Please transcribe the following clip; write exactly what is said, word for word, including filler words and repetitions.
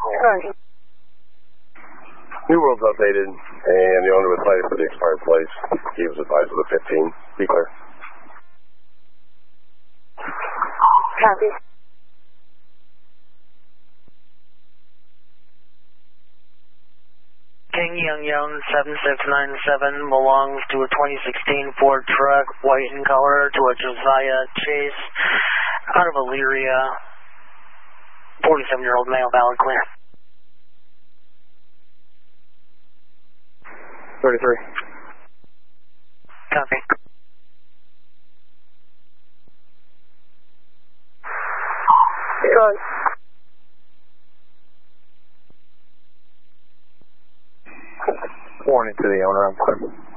New World's updated, and the owner was cited for the expired place. He was advised of the fifteen. Be clear. Copy. King Young Young seven six nine seven belongs to a twenty sixteen Ford truck, white in color, to a Josiah Chase out of Elyria. forty-seven-year-old male, valid clear. thirty-three. Copy. Good. Warning to the owner, I'm clear.